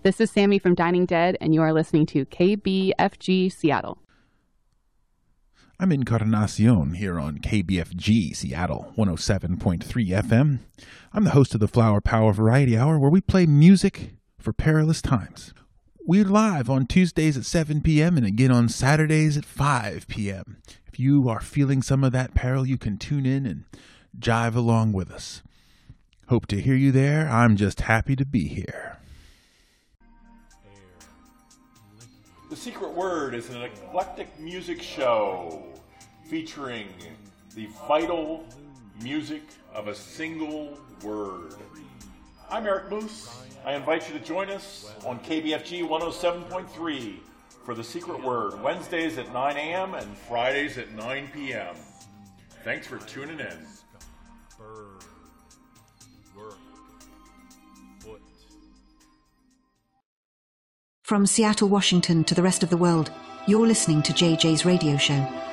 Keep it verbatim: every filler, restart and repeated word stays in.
This is Sammy from Dining Dead, and you are listening to K B F G Seattle. I'm Encarnacion here on K B F G Seattle one oh seven point three F M. I'm the host of the Flower Power Variety Hour, where we play music for perilous times. We're live on Tuesdays at seven p.m. and again on Saturdays at five p.m. If you are feeling some of that peril, you can tune in and jive along with us. Hope to hear you there. I'm just happy to be here. The Secret Word is an eclectic music show featuring the vital music of a single word. I'm Eric Moose. I invite you to join us on K B F G one oh seven point three for The Secret Word, Wednesdays at nine a.m. and Fridays at nine p.m. Thanks for tuning in. From Seattle, Washington to the rest of the world, you're listening to J J's Radio Show.